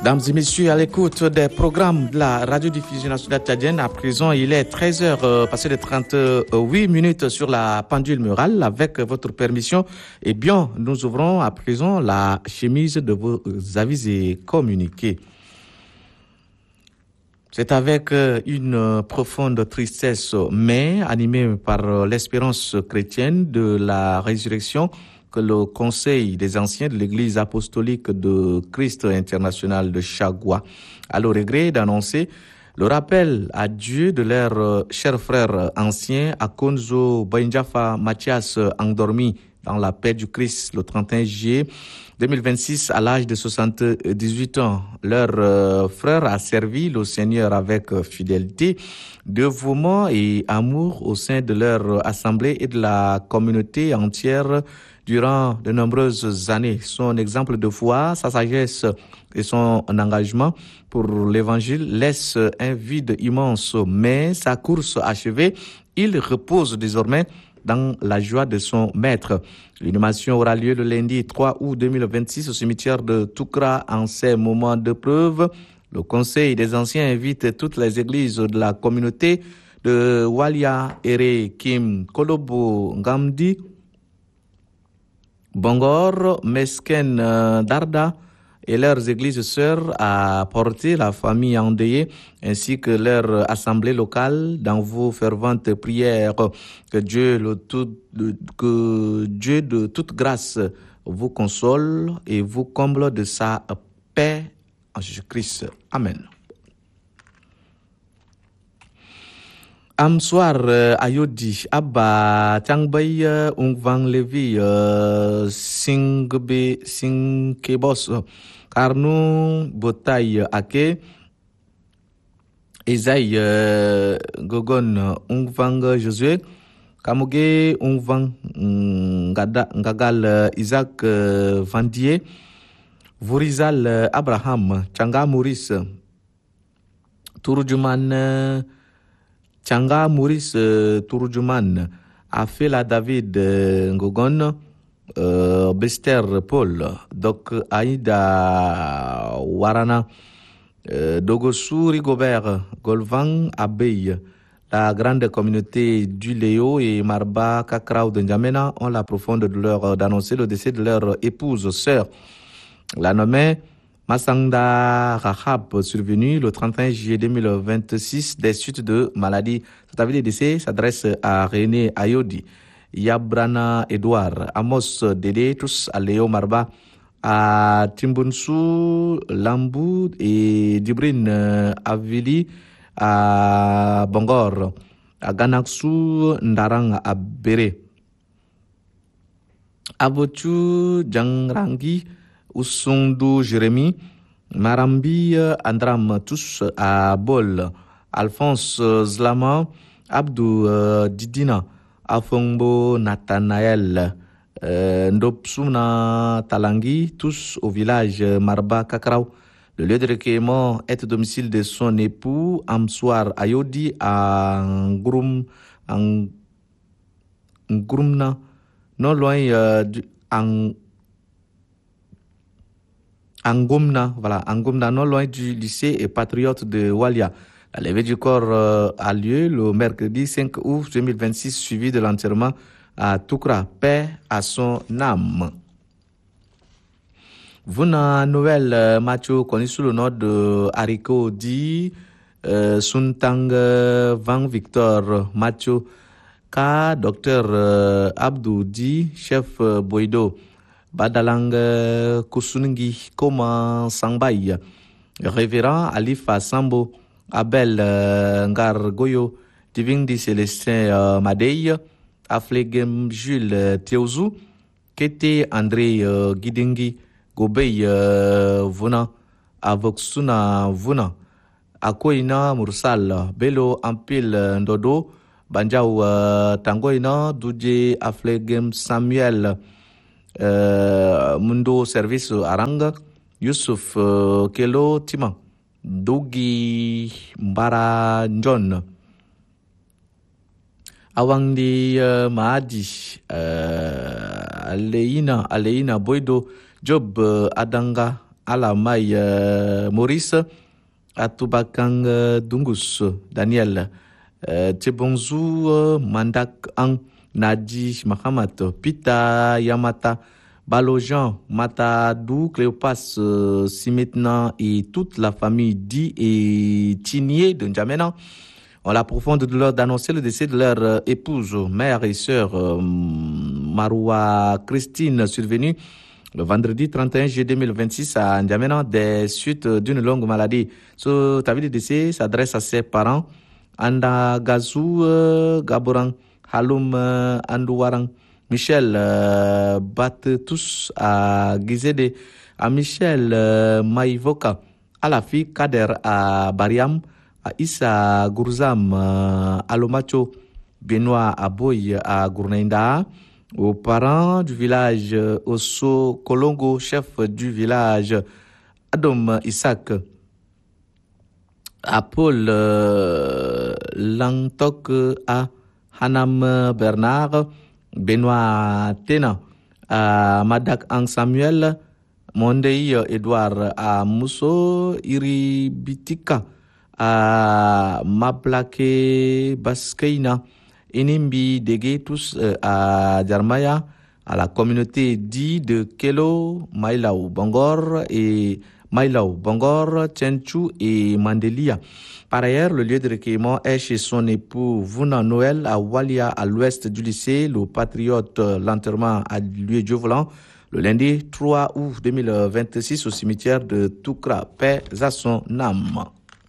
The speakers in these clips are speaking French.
Mesdames et messieurs, à l'écoute des programmes de la radiodiffusion nationale tchadienne, à présent, il est 13h, passé de 38 minutes sur la pendule murale. Avec votre permission, eh bien, nous ouvrons à présent la chemise de vos avis et communiqués. C'est avec une profonde tristesse, mais animée par l'espérance chrétienne de la résurrection, que le Conseil des anciens de l'Église apostolique de Christ international de Chagua a le regret d'annoncer le rappel à Dieu de leurs chers frères anciens Akonzo Bainjafa Mathias, endormi dans la paix du Christ le 31 juillet 2026 à l'âge de 78 ans. Leur frère a servi le Seigneur avec fidélité, dévouement et amour au sein de leur assemblée et de la communauté entière durant de nombreuses années. Son exemple de foi, sa sagesse et son engagement pour l'évangile laissent un vide immense, mais sa course achevée, il repose désormais dans la joie de son maître. L'inhumation aura lieu le lundi 3 août 2026 au cimetière de Toukra. En ces moments de preuve, le Conseil des anciens invite toutes les églises de la communauté de Walia, Ere, Kim, Kolobo, Ngamdi, Bangor, Mesken, Darda et leurs églises sœurs à porter la famille endeuillée ainsi que leur assemblée locale dans vos ferventes prières. Que Dieu de toute grâce vous console et vous comble de sa paix en Jésus-Christ. Amen. Am soir ayodi abba tangbay ungvang levi singkebos karnu botay ake ezay gogon ungvang Josué kamuge ungvang ngagal Isaac Vandier Vurizal Abraham Changa Maurice Turjuman Changa Maurice Turjuman, Afela David Ngogon, Bester Paul, Doc Aïda Warana, Dogosu Rigobert, Golvan Abeille, la grande communauté du Léo et Marba Kakrao de N'Djamena ont la profonde douleur d'annoncer le décès de leur épouse, sœur. La nommée Masanda Rahab, survenu le 31 juillet 2026 des suites de maladies. Cet avis de décès s'adresse à René Ayodi, Yabrana Edouard, Amos Dede, tous à Léo Marba, à Timbunsu Lambou et Dibrin Avili, à Bangor, à Ganaksu Ndarang à Béré, à Botu Djangrangi, Oussoundou Jérémy, Marambi Andram, tous à Bol, Alphonse Zlama, Abdou Didina, Afongbo Nathanaël, Ndopsuna Talangi, tous au village Marba Kakrao. Le lieu de recueillement est au domicile de son époux, Amsoir Ayodi, à Ngrumna, non loin Angomna, non loin du lycée et patriote de Walia. La levée du corps a lieu le mercredi 5 août 2026, suivi de l'enterrement à Toukra. Paix à son âme. Vuna Noël Mathieu, connu sous le nom de Hariko Di, Suntang Van Victor Mathieu, K. Dr Abdou Di, chef Boido, Badalang Kusungi Koma Sangbay, Révérend Alifa Sambo, Abel Ngar Goyo, Divindi Célestin Madei, Aflegem Jules Teouzou, Kete André Guidingi, Gobey Vuna, Avoxuna Vuna, Akoina Mursal, Belo Ampil Ndodo, Banjau Tangoina, Duje Aflegem Samuel, Mundo Service Aranga, Yusuf Kelo Tima, Dougi Mbara John, Awangdi Maadi, Aleina Boido, Job Adanga, Alamay Maurice, Atubakang Dungus, Daniel, Tebonzou, Mandak Ang, Nadi Mahamat, Pita Yamata, Balojan, Matadou, Cléopas, Simetna et toute la famille Di et Tinier de N'Djamena ont la profonde douleur d'annoncer le décès de leur épouse, mère et sœur Maroua Christine, survenue le vendredi 31 juillet 2026 à N'Djamena des suites d'une longue maladie. Ce avis de décès s'adresse à ses parents, Anda Gazou Gaborang, Haloum Andouarang, Michel bat tous à Gizede, à Michel Maïvoka, à la fille Kader à Bariam, à Issa Gourzam à Lomacho, Benoît Aboy à Gournainda, aux parents du village Osso Kolongo, chef du village Adom Isaac, à Paul Langtok à Hanam Bernard, Benoît Tena, à Madak Ang Samuel, Mondei Edouard, à Mousso Iribitika, à Mablake Baskeina, Enimbi Dege, tous à Djarmaya, à la communauté dit de Kelo, Maïlaou Bangor et Maïlaou Bangor, Tchenchou et Mandelia. Par ailleurs, le lieu de recueillement est chez son époux Vuna Noël à Walia, à l'ouest du lycée. Le patriote, l'enterrement a lieu Dieu volant le lundi 3 août 2026 au cimetière de Toukra. Paix à son âme.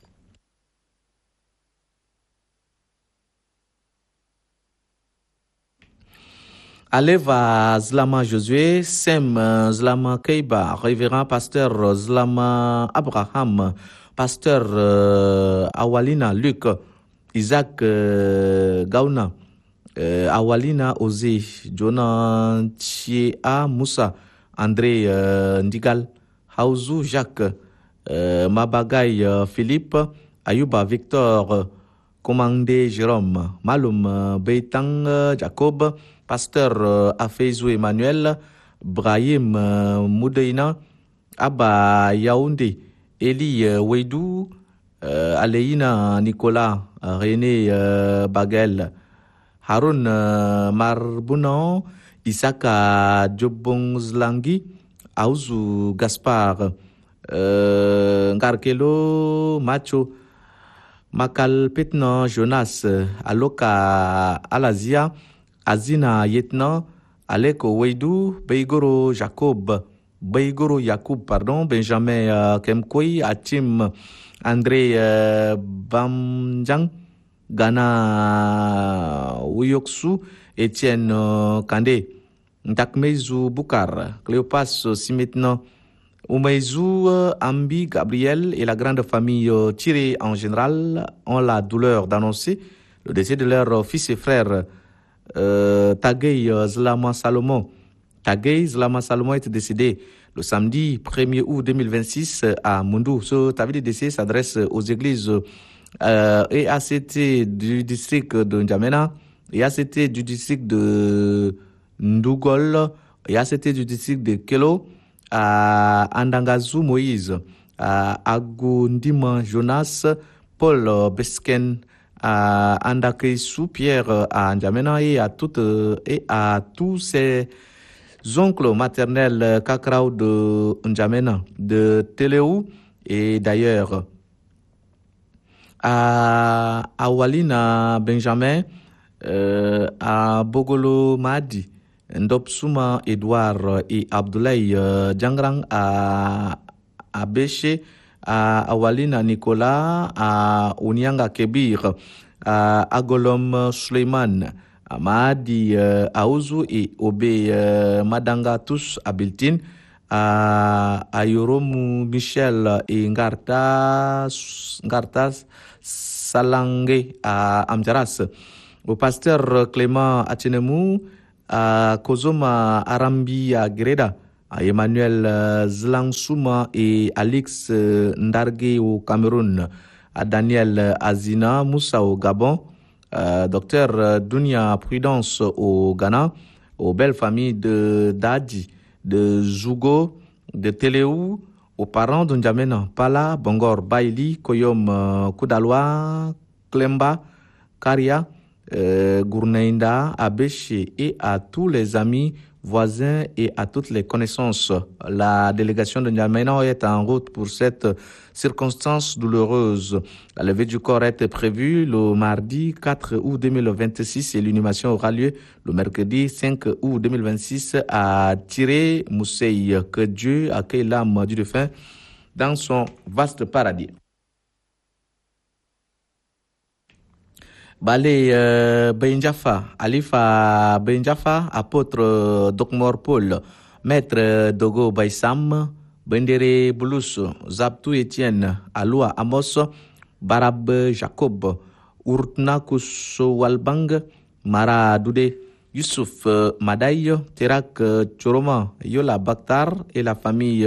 Aleva Zlama Josué, Sem Zlama Keiba, révérend pasteur Zlama Abraham, pasteur Awalina Luc, Isaac Gauna, Awalina Ozé, Jonah Chia Moussa, André Ndigal, Haouzou Jacques, Mabagay Philippe, Ayuba Victor, Commandé Jérôme, Maloum Beitang Jacob, pasteur Afeizou Emmanuel, Brahim Moudeina, Abba Yaoundé, Eli Weidou, Aleina Nicolas, René Bagel, Haroun Marbounan, Isaka Djobongzlangi, Aouzou Gaspard, Ngarkelo Macho, Makal Petna Jonas, Aloka Alazia, Azina Yetna, Aleko Weidou, Beigoro Jacob, Benjamin Kemkoui, Atim André Bamjang, Gana Uyoksu, Etienne Kande, Ntakmezu Boukar, Cléopas Simetna, Oumeizou, Ambi, Gabriel et la grande famille tirée en général ont la douleur d'annoncer le décès de leur fils et frère Tagay Zlama Salomon. Tagay Zlama Salomon est décédé le samedi 1er août 2026 à Mundou. Ce avis de décès s'adresse aux églises et ACT du district de N'Djamena, et ACT du district de Ndougol, et ACT du district de Kelo, à Andangazou Moïse, à Agundima Jonas, Paul Besken, à Andakeisou Pierre, à N'Djamena et à tous ses oncles maternels Kakraou de N'Djamena, de Téléou et d'ailleurs. À Walina Benjamin, à Bogolo Madi, Ndopsuma Edouard et Abdoulaye Djangrang, à Béché, à Walina Nicolas, à Onyanga Kebir, à Agolom Suleiman, à Mahdi Aouzou et Obé Madanga, tous à Biltine, à Yoromu Michel et Ngartas Salangé à Amjaras, au pasteur Clément Achenemou, à Kozoma Arambi à Greda, à Emmanuel Zlangsouma et Alix Ndargue au Cameroun, à Daniel Azina Moussa au Gabon, docteur Dunia Prudence au Ghana, aux belles familles de Dadi, de Zougo, de Téléou, aux parents de N'Djamena, Pala, Bongor, Baili, Koyom, Koudaloa, Klemba, Karia, Gournainda, Abéché et à tous les amis, voisins et à toutes les connaissances. La délégation de N'Djamena est en route pour cette circonstance douloureuse. La levée du corps est prévue le mardi 4 août 2026 et l'inhumation aura lieu le mercredi 5 août 2026 à Tiré Mousseï. Que Dieu accueille l'âme du défunt dans son vaste paradis. Bale Benjafa, Alifa Benjafa, apôtre Dokmor Paul, maître Dogo Baïsam, Bendere Boulous, Zabtou Etienne, Aloua Amos, Barab Jacob, Urtna Walbang, Mara Doudé, Youssouf Madaï, Terak Choroma, Yola Bakhtar et la famille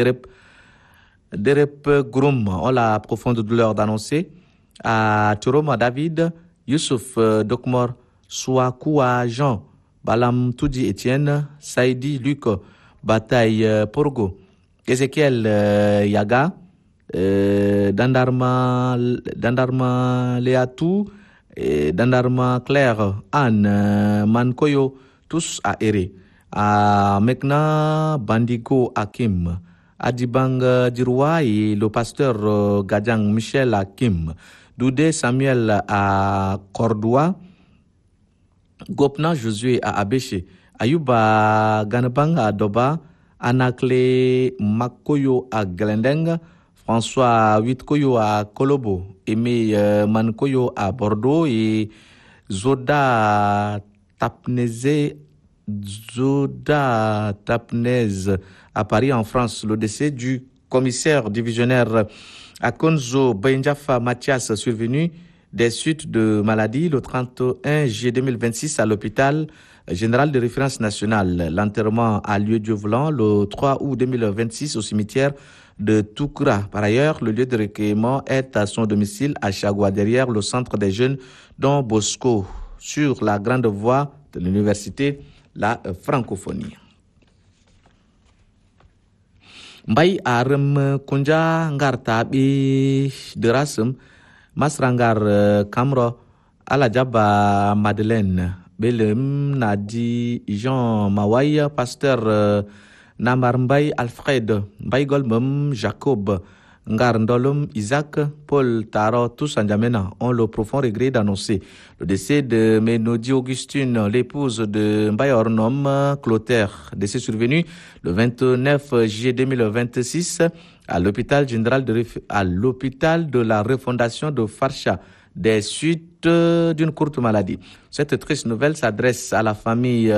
Derep Groum ont la profonde douleur d'annoncer à Choroma David, Youssouf Dokmor, Souakoua Jean, Balam Toudi Etienne, Saïdi Luc, Bataille Porgo, Ezekiel Yaga, Dandarma Leatou, Dandarma Claire, Anne Mankoyo, tous à errer. À Mekna Bandigo Hakim, Adibang Diroua et le pasteur Gadjang Michel Hakim, Doudé Samuel à Cordoua, Gopna Josué à Abéché, Ayuba Ganabang à Doba, Anakle Makoyo à Glendeng, François Huitkoyo à Kolobo, Aimé Mankoyo à Bordeaux et Zoda Tapnez à Paris en France. Le décès du commissaire divisionnaire Akonzo Benjafa Mathias survenu des suites de maladie le 31 juillet 2026 à l'hôpital général de référence nationale. L'enterrement a lieu Dieu voulant le 3 août 2026 au cimetière de Toukra. Par ailleurs, le lieu de recueillement est à son domicile à Chagua, derrière le centre des jeunes Don Bosco, sur la grande voie de l'université, la francophonie. Mbay arem kunja ngar tabi derasem masrangar kamro ala jaba Madeleine belem nadi Jean Mawaya pasteur Namar Mbay Alfred Mbay Golmem Jacob Ngar Ndolum Isaac Paul Taro tous en N'Djamena ont le profond regret d'annoncer le décès de Ménodi Augustine, l'épouse de Mbay Ornom Clotaire, décès survenu le 29 juillet 2026 à l'hôpital général de la refondation de Farsha des suites d'une courte maladie. Cette triste nouvelle s'adresse à la famille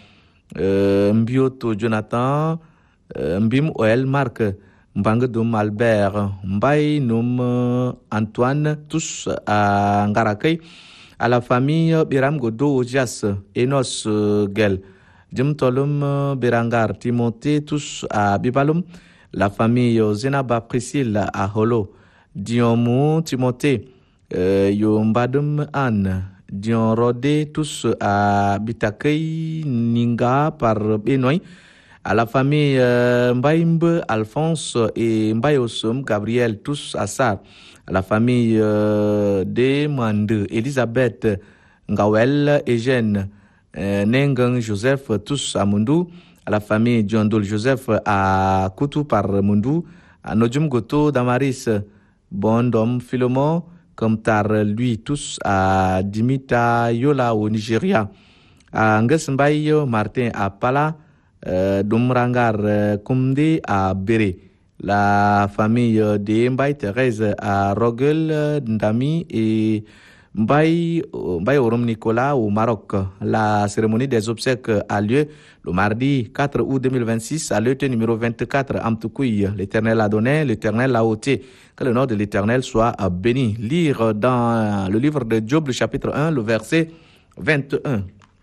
Mbioto Jonathan, Mbim Oel Marc, Mbangedum Albert, Mbay Noum Antoine, tous à Ngarakei, à la famille Biram Godo Ojas, Enos Gel, Jimtolum Berangar, Timothée, tous à Bibalum, la famille Zenaba Priscille à Holo, Diomu Timothée, Yombadum Anne, Dion Rodé, tous à Bitakei, Ninga par Benoît, à la famille Mbaïmbe, Alphonse et Mbaïosum, Gabriel, tous à Sar, à la famille Demande, Elisabeth, Ngawel, Eugène, Nengang, Joseph, tous à Mundou, à la famille Djondol Joseph à Koutou par Mundou, à Nodjum Goto, Damaris, Bondom, Philomon, Komtar, lui, tous à Dimita Yola au Nigeria, à Ngesmbayo, Martin à Pala, Dumrangar Koumde à Béré, la famille de Mbaye Thérèse à Rogel, Ndami et Mbaye Orum Nicolas au Maroc. La cérémonie des obsèques a lieu le mardi 4 août 2026 à l'ET numéro 24 Amtoukoui. L'Éternel a donné, l'Éternel a ôté. Que le nom de l'Éternel soit béni. Lire dans le livre de Job, le chapitre 1, le verset 21.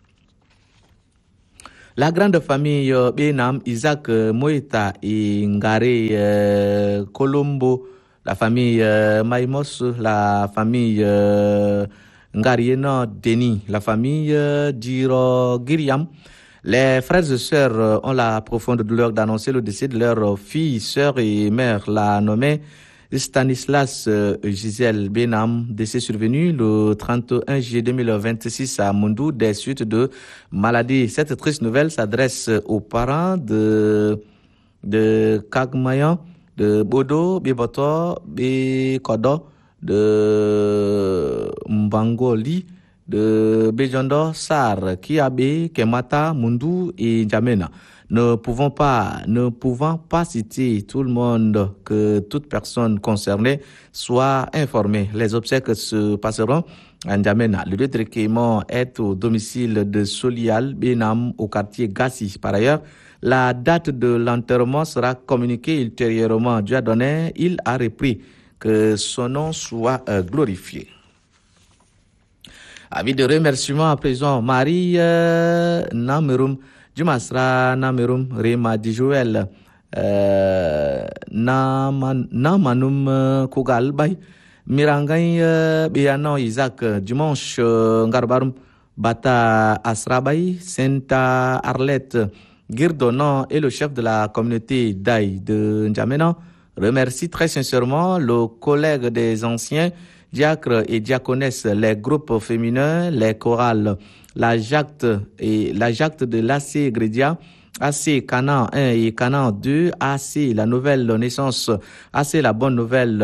La grande famille Benam, Isaac Moïta et Ngare Colombo, la famille Maïmos, la famille Ngariena Deni, la famille Diro Giriam, Les frères et sœurs ont la profonde douleur d'annoncer le décès de leur fille, sœur et mère, la nommée Stanislas Gisèle Benam, décès survenu le 31 juillet 2026 à Mondou des suites de maladies. Cette triste nouvelle s'adresse aux parents de Kagmayan, de Bodo, Biboto, Bikodo, de Mbangoli, de Bejondo, Sar, Kiabe, Kemata, Mundu et Jamena. Ne pouvant pas citer tout le monde, que toute personne concernée soit informée. Les obsèques se passeront à N'Djamena. Le lieu de recueillement est au domicile de Solial Benam au quartier Gassi. Par ailleurs, la date de l'enterrement sera communiquée ultérieurement. Dieu a donné, il a repris, que son nom soit glorifié. Avis de remerciement à présent. Marie Namerum, Jumasra Namerum, Rema Dijoel, Namanum Kugal Bay, Mirangay Biano Isaac, Dimanche Ngarbarum, Bata Asrabay, Senta Arlette, Girdonan et le chef de la communauté d'Aï de N'Djamena remercie très sincèrement le collègue des anciens diacres et diaconesses, les groupes féminins, les chorales, la jacte de l'AC Grédia, AC Canaan 1 et Canaan 2, AC la nouvelle naissance, AC la bonne nouvelle,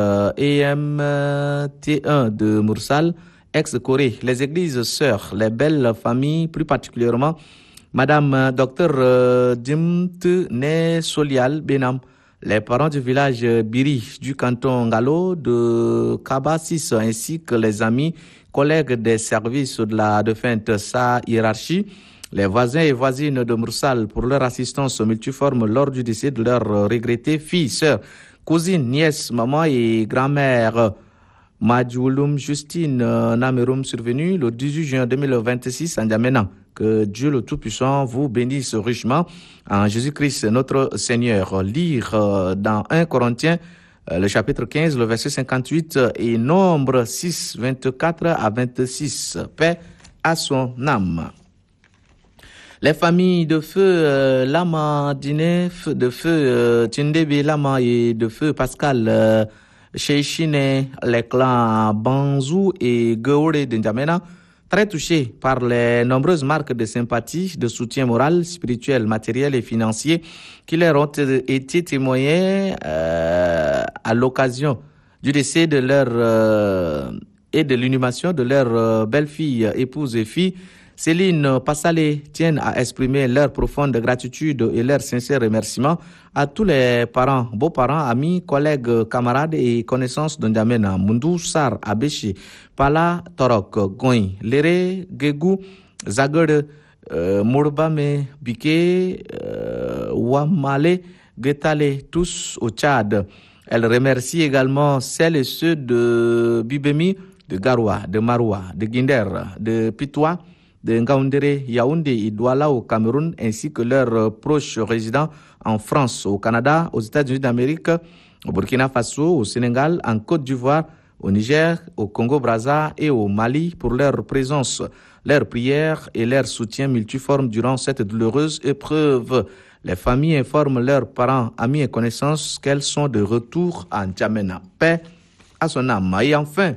EMT1 de Moursal, ex-Corée, les églises sœurs, les belles familles, plus particulièrement Madame Dr Dimte Ne Solial Benam, les parents du village Biri du canton Ngalo de Kabassis ainsi que les amis, collègues des services de la défunte sa hiérarchie, les voisins et voisines de Moursal pour leur assistance multiforme lors du décès de leur regrettée fille, sœur, cousine, nièce, maman et grand-mère. Madjoulum Justine Namerum survenue le 18 juin 2026 à N'Djamena. Que Dieu le Tout-Puissant vous bénisse richement en Jésus-Christ notre Seigneur. Lire dans 1 Corinthiens, le chapitre 15, le verset 58 et Nombre 6, 24 à 26. Paix à son âme. Les familles de feu Lama Dine, de feu Tindebe Lama et de feu Pascal Cheichine, les clans Banzou et Geore de N'Djamena, très touchés par les nombreuses marques de sympathie, de soutien moral, spirituel, matériel et financier qui leur ont été témoignés à l'occasion du décès de leur et de l'inhumation de leur belle-fille, épouse et fille. Céline Passalé tiennent à exprimer leur profonde gratitude et leur sincère remerciement à tous les parents, beaux-parents, amis, collègues, camarades et connaissances de N'Djamena, Mundu, Sar, Abeshi, Pala, Torok, Goin, Lere, Gegou, Zagor, Mourbame, Bike, Wamale, Getale, tous au Tchad. Elle remercie également celles et ceux de Bibemi, de Garoua, de Maroua, de Guinder, de Pitois, de Ngaoundéré, Yaoundé et Douala au Cameroun, ainsi que leurs proches résidents en France, au Canada, aux États-Unis d'Amérique, au Burkina Faso, au Sénégal, en Côte d'Ivoire, au Niger, au Congo-Brazza et au Mali pour leur présence, leur prière et leur soutien multiforme durant cette douloureuse épreuve. Les familles informent leurs parents, amis et connaissances qu'elles sont de retour en N'Djamena. Paix à son âme. Et enfin,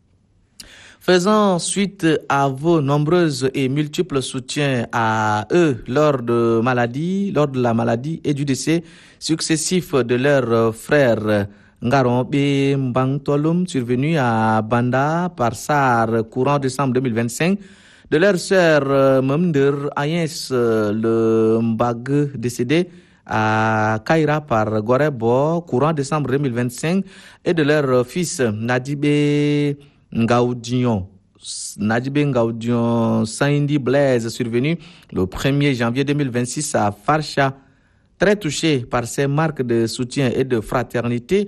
faisant suite à vos nombreuses et multiples soutiens à eux lors de la maladie et du décès successifs de leurs frères Ngarombe Mbangtolum, survenu à Banda par SAR courant décembre 2025, de leur sœur Memder Ayens, le Mbag décédé à Kaira par Gorebo courant décembre 2025, et de leur fils Nadibé Ngaudion, Saindi Blaise, survenu le 1er janvier 2026 à Farsha. Très touché par ces marques de soutien et de fraternité,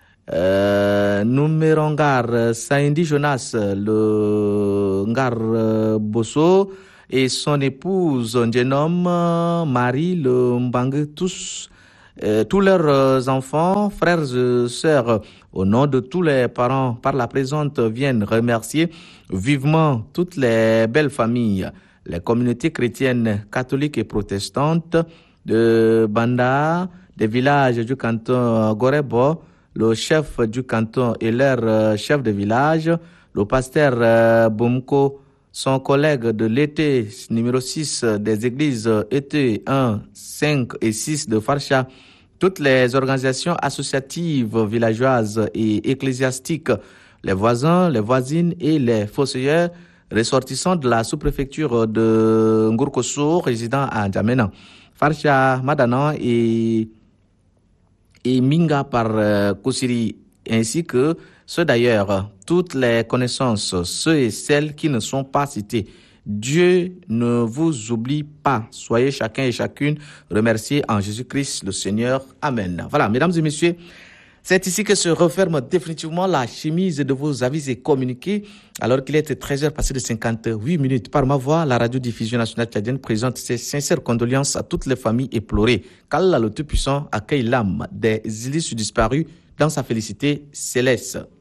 Numérongar Saindi Jonas, le Ngar Bosso, et son épouse, Njenom Marie, le Mbang, tous leurs enfants, frères et sœurs, au nom de tous les parents par la présente, viennent remercier vivement toutes les belles familles, les communautés chrétiennes, catholiques et protestantes de Banda, des villages du canton Gorebo, le chef du canton et leur chef de village, le pasteur Boumko, son collègue de l'été numéro 6 des églises été 1, 5 et 6 de Farsha, toutes les organisations associatives villageoises et ecclésiastiques, les voisins, les voisines et les fossoyeurs ressortissants de la sous-préfecture de Ngourkosso, résidant à N'Djamena, Farsha, Madana et Minga par Koussiri, ainsi que ceux d'ailleurs, toutes les connaissances, ceux et celles qui ne sont pas cités. Dieu ne vous oublie pas. Soyez chacun et chacune remerciés en Jésus-Christ le Seigneur. Amen. Voilà, mesdames et messieurs, c'est ici que se referme définitivement la chemise de vos avis et communiqués, alors qu'il est 13h passé de 58 minutes. Par ma voix, la radiodiffusion nationale tchadienne présente ses sincères condoléances à toutes les familles éplorées. qu'Allah le Tout-Puissant accueille l'âme des illustres disparus dans sa félicité céleste.